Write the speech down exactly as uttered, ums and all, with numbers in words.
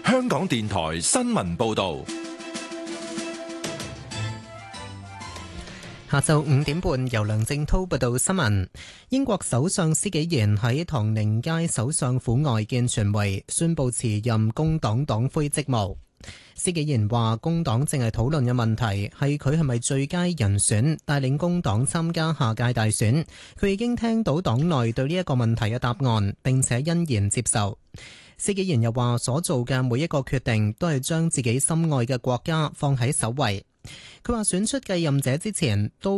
香港電台新聞報道。 下晝五點半，由梁正濤報道新聞。英國首相施紀賢喺唐寧街首相府外見傳媒，宣布辭任工黨黨魁職務。施紀賢話，工黨正係討論嘅問題係佢係咪最佳人選帶領工黨參加下屆大選。佢已經聽到黨內對呢一個問題嘅答案，並且欣然接受。施紀賢又話，所做嘅每一個決定都係將自己心愛嘅國家放喺首位。佢話選出繼任者之前都